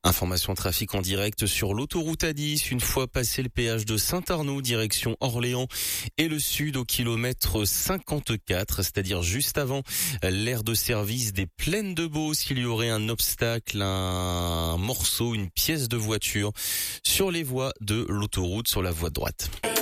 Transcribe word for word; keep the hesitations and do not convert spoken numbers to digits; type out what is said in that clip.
Information trafic en direct sur l'autoroute A dix, une fois passé le péage de Saint-Arnaud, direction Orléans et le sud au kilomètre cinquante-quatre, c'est-à-dire juste avant l'aire de service des Plaines de Beauce. Il y aurait un obstacle, un morceau, une pièce de voiture sur les voies de l'autoroute, sur la voie de droite.